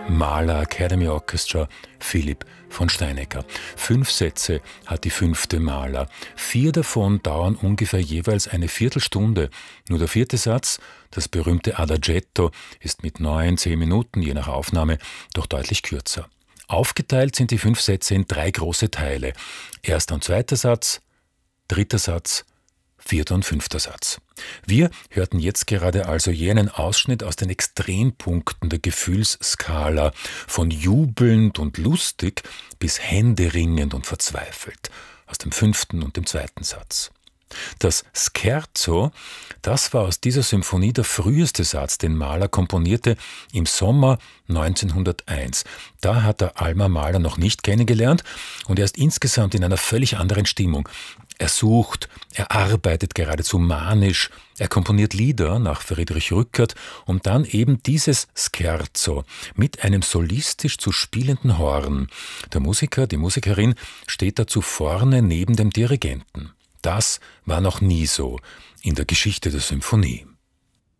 Mahler Academy Orchestra, Philipp von Steinecker. 5 Sätze hat die 5. Mahler. 4 davon dauern ungefähr jeweils eine Viertelstunde. Nur der 4. Satz, das berühmte Adagietto, ist mit 9-10 Minuten, je nach Aufnahme, doch deutlich kürzer. Aufgeteilt sind die 5 Sätze in 3 große Teile. 1. und 2. Satz, 3. Satz, 4. und 5. Satz. Wir hörten jetzt gerade also jenen Ausschnitt aus den Extrempunkten der Gefühlsskala, von jubelnd und lustig bis händeringend und verzweifelt, aus dem 5. und dem 2. Satz. Das Scherzo, das war aus dieser Symphonie der früheste Satz, den Mahler komponierte im Sommer 1901. Da hat er Alma Mahler noch nicht kennengelernt und er ist insgesamt in einer völlig anderen Stimmung. Er sucht, er arbeitet geradezu manisch, er komponiert Lieder nach Friedrich Rückert, um dann eben dieses Scherzo mit einem solistisch zu spielenden Horn. Der Musiker, die Musikerin steht dazu vorne neben dem Dirigenten. Das war noch nie so in der Geschichte der Symphonie.